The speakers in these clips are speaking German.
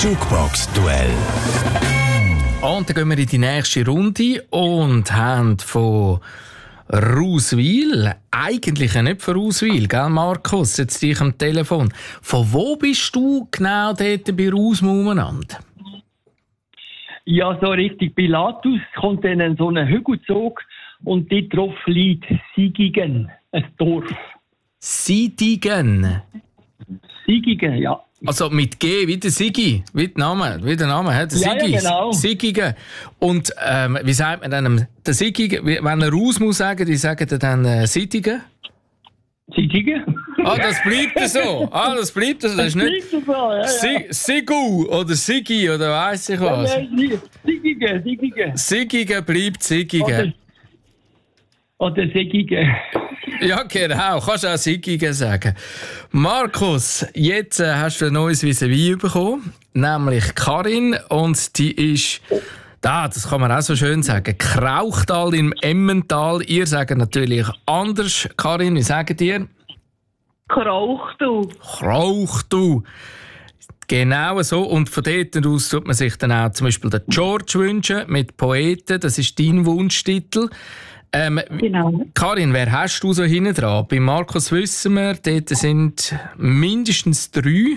Jukebox-Duell. Und dann gehen wir in die nächste Runde und haben von Rauswil, eigentlich nicht von Rauswil, gell Markus, jetzt dich am Telefon. Von wo bist du genau dort bei Rausmau umeinander? Ja, so richtig Pilatus kommt dann so ein Hügelzug und dort drauf liegt Sigigen, ein Dorf. Sidigen? Sigigen, ja. Also mit G, wie der Sigi, wie der Name, der Sigi. Ja, genau. Sigigen. Und wie sagt man dann der Sigigen, wenn er raus muss sagen, die sagen dann Sidigen? Sigigen? Ah, das bleibt so. Das ist nicht so, ja. Sigu oder Sigi oder weiss ich was. Sigigen. Sigigen bleibt Sigigen. Oder Sigigen. Ja, genau. Kannst auch Sigigen sagen. Markus, jetzt hast du ein neues Vis-à-vis bekommen, nämlich Karin. Und die ist, das kann man auch so schön sagen, Krauchtal im Emmental. Ihr sagt natürlich anders. Karin, wie sagt ihr? Krauchtal. Krauchtal. Genau so. Und von dort aus tut man sich dann auch zum Beispiel den George wünschen mit Poeten. Das ist dein Wunschtitel. Genau. Karin, wer hast du so hinten dran? Bei Markus wissen wir, dort sind mindestens 3.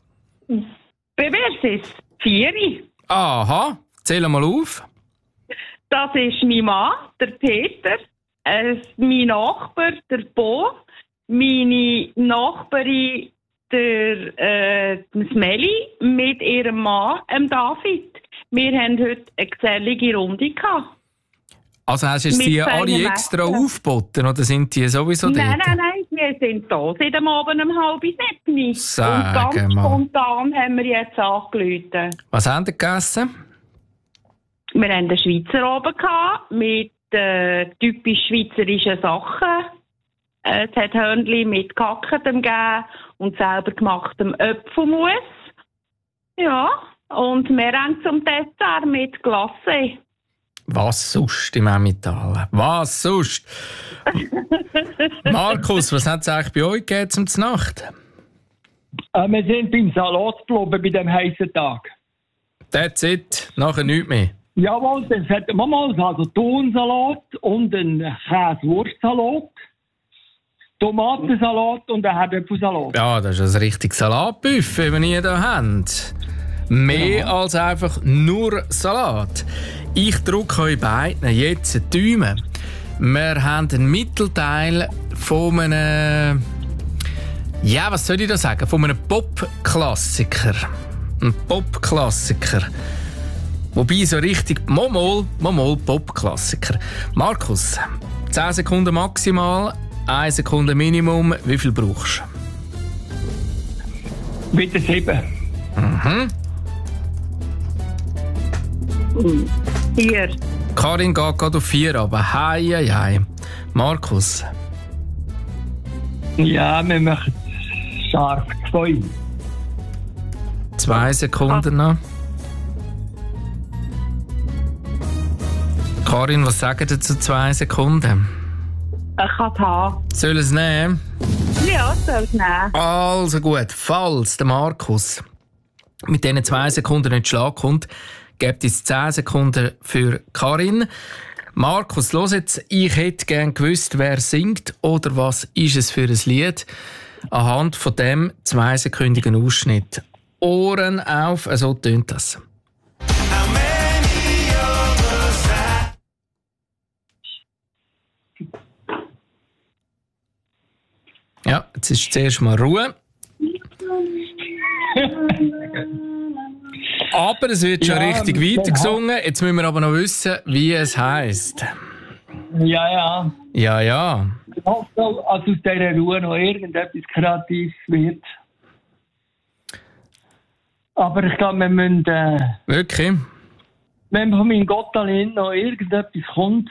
Bei wer ist es? 4. Aha, zähl mal auf. Das ist mein Mann, der Peter, mein Nachbar, der Bo, meine Nachbarin, der Smelly, mit ihrem Mann, David. Wir haben heute eine gesellige Runde gehabt. Also hast du die alle extra aufgeboten oder sind die sowieso dort? Nein, wir sind da seit dem Abend um 6:30. Sag Und ganz mal. spontan haben wir jetzt angerufen. Was haben die gegessen? Wir hatten den Schweizer oben gehabt, mit typisch schweizerischen Sachen. Es hat Hörnli mit Gehacktem gegeben und selber gemachtem Äpfelmus. Ja, und wir haben zum Dessert mit Glace. Was sonst im Emmental? Was sonst? Markus, was hat es eigentlich bei euch gegeben zum Nacht? Wir sind beim Salat geblieben bei dem heißen Tag. That's it. Nachher nichts mehr. Jawohl, dann hatten wir mal also Thunsalat und einen Käsewurstsalat, Tomatensalat und einen Herdöpfelsalat. Ja, das ist ein richtiges Salatbuffet, wenn ihr da habt. Mehr als einfach nur Salat. Ich drücke euch beiden jetzt die Daumen. Wir haben einen Mittelteil von einem, ja, was soll ich da sagen? Von einem Pop-Klassiker. Ein Pop-Klassiker. Wobei so richtig, mal Pop-Klassiker. Markus, 10 Sekunden maximal, 1 Sekunde Minimum. Wie viel brauchst du? Bitte 7. 4. Karin geht gerade auf 4, aber hei. Markus? Ja, wir machen scharf 2. 2 Sekunden noch. Karin, was sagt ihr zu 2 Sekunden? Ich kann es haben. Soll es nehmen? Ja, soll es nehmen. Also gut, falls der Markus mit diesen 2 Sekunden nicht Schlag kommt, gebt es 10 Sekunden für Karin. Markus, los jetzt, ich hätte gerne gewusst, wer singt oder was ist es für ein Lied anhand von dem 2-sekündigen Ausschnitt. Ohren auf, so tönt das. Ja, jetzt ist zuerst mal Ruhe. Aber es wird schon richtig weitergesungen. Jetzt müssen wir aber noch wissen, wie es heisst. Ja. Ja. Ich hoffe, dass aus dieser Ruhe noch irgendetwas Kreatives wird. Aber ich glaube, wir müssen... Wirklich? Wenn von meinem Gottalin noch irgendetwas kommt,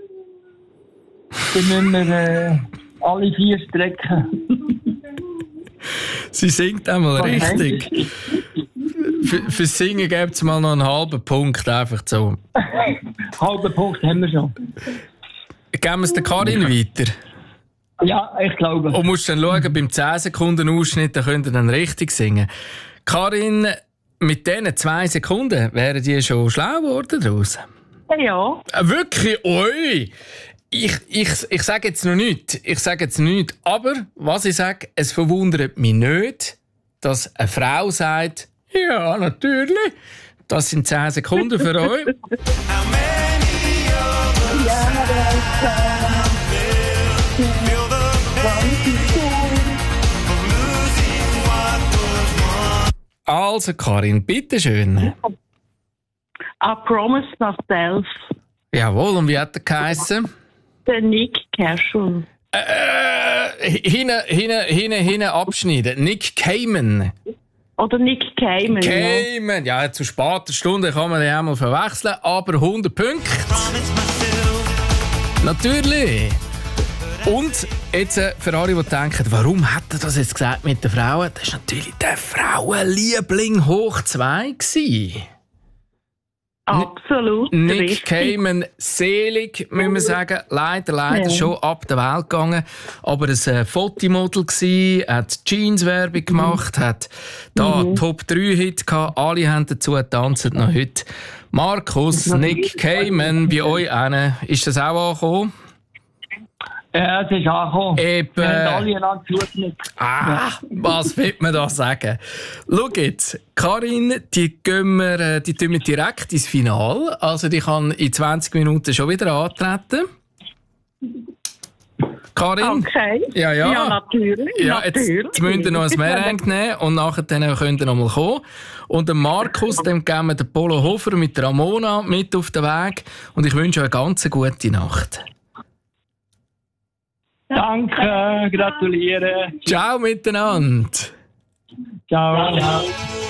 dann müssen wir alle 4 strecken. Sie singt einmal richtig. Fürs Singen gibt es mal noch einen halben Punkt, einfach so. Halben Punkt haben wir schon. Geben wir es der Karin weiter? Ja, ich glaube. Und musst dann schauen, beim 10 Sekunden Ausschnitt, da könnt ihr dann richtig singen. Karin, mit diesen 2 Sekunden wären die schon schlau geworden daraus. Ja. Wirklich? Ui! Ich sage jetzt noch nichts. Aber, was ich sage, es verwundert mich nicht, dass eine Frau sagt, ja, natürlich, das sind 10 Sekunden für euch. Also, Karin, bitteschön. I promise myself. Jawohl, und wie hat er geheissen? Der Nick Cashel. Hinten abschneiden. Nick Cayman. Oder Nick Cayman. Cayman. Ja, zu später Stunde kann man den auch mal verwechseln, aber 100 Punkte. Natürlich. Und jetzt für alle, die denken, warum hat er das jetzt gesagt mit den Frauen? Das war natürlich der Frauenliebling hoch 2 gewesen. Absolut. Nick richtig. Cayman, selig, müssen wir sagen. Leider schon ab der Welt gegangen. Aber ein Fotomodel gsi, hat Jeans-Werbung gemacht, hat da Top 3-Hit gehabt. Alle haben dazu getanzt, noch heute. Markus, Nick Cayman, bei euch einen. Ist das auch angekommen? Ja, es ist angekommen. Eben. Wir haben alle einander zugenickt. Was will man da sagen? Schau jetzt, Karin, die tun wir direkt ins Finale. Also die kann in 20 Minuten schon wieder antreten. Karin? Okay. Ja, natürlich. Ja, jetzt müsst ihr noch ein Meringue nehmen und nachher könnt ihr noch mal kommen. Und dem Markus, dem geben wir den Polo Hofer mit Ramona mit auf den Weg. Und ich wünsche euch eine ganz gute Nacht. Danke, gratuliere. Ciao miteinander. Ciao.